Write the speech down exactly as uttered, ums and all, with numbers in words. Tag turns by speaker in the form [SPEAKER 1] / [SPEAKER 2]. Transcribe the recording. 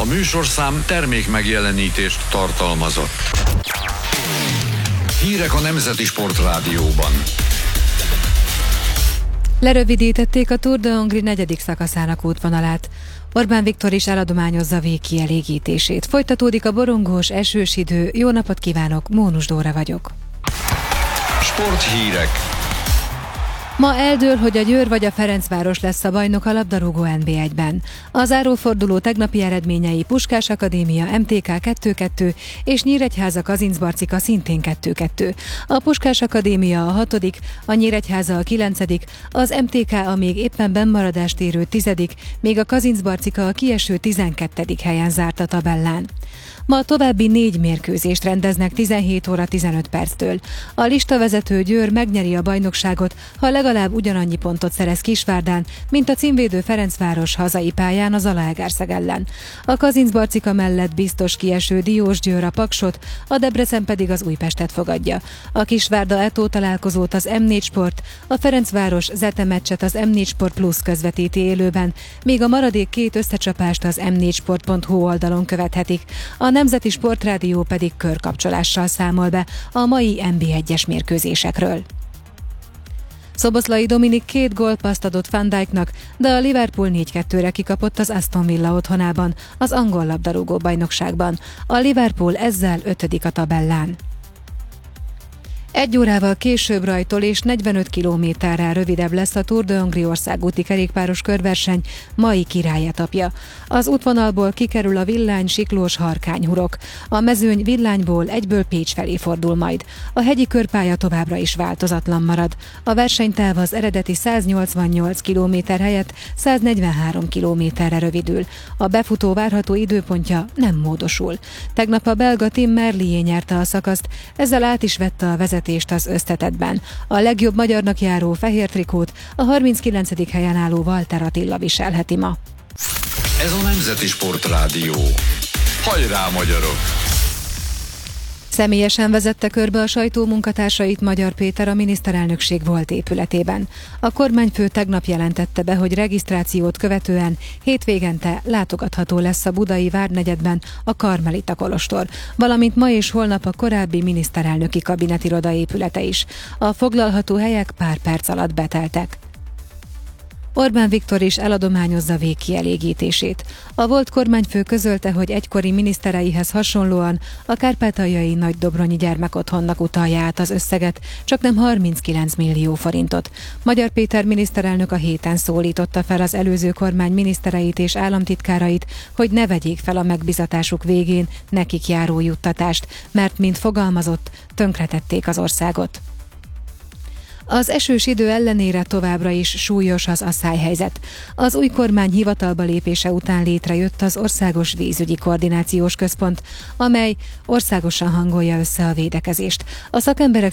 [SPEAKER 1] A műsorszám termék megjelenítést tartalmazott. Hírek a Nemzeti Sportrádióban.
[SPEAKER 2] Lerövidítették a Tour de Hongrie negyedik szakaszának útvonalát. Orbán Viktor is eladományozza végkielégítését. Folytatódik a borongós, esős idő. Jó napot kívánok, Mónus Dóra vagyok.
[SPEAKER 1] Sporthírek.
[SPEAKER 2] Ma eldől, hogy a Győr vagy a Ferencváros lesz a bajnok a labdarúgó en bé egyben. A záróforduló tegnapi eredményei: Puskás Akadémia em té ká kettő kettő és Nyíregyháza Kazincbarcika szintén kettő kettő. A Puskás Akadémia a hatodik, a Nyíregyháza a kilencedik, az em té ká a még éppen bennmaradást érő tizedik, még a Kazincbarcika a kieső tizenkettedik helyen zárt a tabellán. Ma további négy mérkőzést rendeznek tizenhét óra tizenöt perctől. A listavezető Győr megnyeri a bajnokságot, ha legalább ugyanannyi pontot szerez Kisvárdán, mint a címvédő Ferencváros hazai pályán a Zalaegerszeg ellen. A Kazincbarcika mellett biztos kieső Diósgyőr a Paksot, a Debrecen pedig az Újpestet fogadja. A Kisvárda Eto találkozót az em négy Sport, a Ferencváros Zete meccset az em négy Sport Plus közvetíti élőben, míg a maradék két összecsapást az em négy sport pont hu oldalon követhetik. A Nemzeti Sportrádió pedig körkapcsolással számol be a mai en bé egyes mérkőzésekről. Szoboszlai Dominik két gólpasszt adott Van Dijknak, de a Liverpool négy kettőre kikapott az Aston Villa otthonában, az angol labdarúgó bajnokságban. A Liverpool ezzel ötödik a tabellán. Egy órával később rajtol és negyvenöt kilométerrel rövidebb lesz a Tour de Hongrie országúti kerékpáros körverseny mai királyetapja. Az útvonalból kikerül a villány siklós harkányhurok. A mezőny villányból egyből Pécs felé fordul majd. A hegyi körpálya továbbra is változatlan marad. A versenytáv az eredeti száznyolcvannyolc kilométer helyett száznegyvenhárom kilométerre rövidül. A befutó várható időpontja nem módosul. Tegnap a belga Tim Merlier nyerte a szakaszt, ezzel át is vette a vezetést az összetettben. A legjobb magyarnak járó fehér trikót a harminckilencedik helyen álló Walter Attila viselheti ma.
[SPEAKER 1] Ez a Nemzeti Sportrádió. Hajrá, magyarok!
[SPEAKER 2] Személyesen vezette körbe a sajtó munkatársait Magyar Péter a miniszterelnökség volt épületében. A kormányfő tegnap jelentette be, hogy regisztrációt követően hétvégente látogatható lesz a budai Várnegyedben a Karmelita kolostor, valamint ma és holnap a korábbi miniszterelnöki kabinetiroda épülete is. A foglalható helyek pár perc alatt beteltek. Orbán Viktor is eladományozza végkielégítését. A volt kormányfő közölte, hogy egykori minisztereihez hasonlóan a kárpátaljai Nagydobronyi gyermekotthonnak utalja át az összeget, csaknem harminckilenc millió forintot. Magyar Péter miniszterelnök a héten szólította fel az előző kormány minisztereit és államtitkárait, hogy ne vegyék fel a megbizatásuk végén nekik járó juttatást, mert, mint fogalmazott, tönkretették az országot. Az esős idő ellenére továbbra is súlyos az asszályhelyzet. Az új kormány hivatalba lépése után létrejött az Országos Vízügyi Koordinációs Központ, amely országosan hangolja össze a védekezést. A szakemberek